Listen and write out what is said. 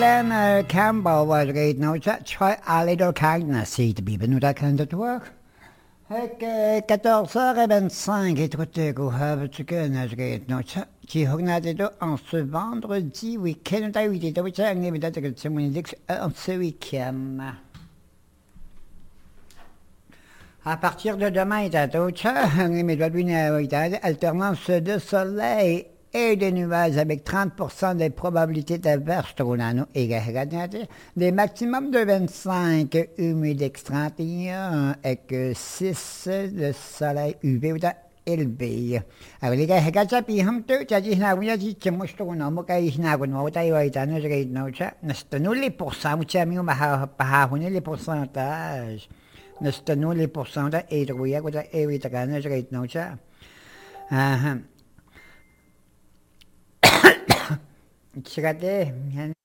Then Campbell was great now. Try a little kindness, si tu bibes nous racontes toi. Hek 14h25 et trop de goût, tu connais great now. Qui regarde en ce vendredi week-end, t'as eu des temps, tu as un évident que tu m'as dit en ce week-end. À partir de demain, t'as d'autres, mais doit une alternance de soleil et de nuages avec 30% de probabilité d'averse tornado et des maximums de 25, humidex 31 avec 6 de soleil UV élevé. Alors les gars, regarde ça, puis hum tu as dit na dit que moi je te connais, moi quand je n'ai pas moi taille ouais t'as nous j'ai non ça, n'est nous les pourcents, moi tiens mieux pas les pourcentages. N'est nous les pourcentages et de ouais quoi et oui t'as gagné j'ai non ça. Ah. Regardez,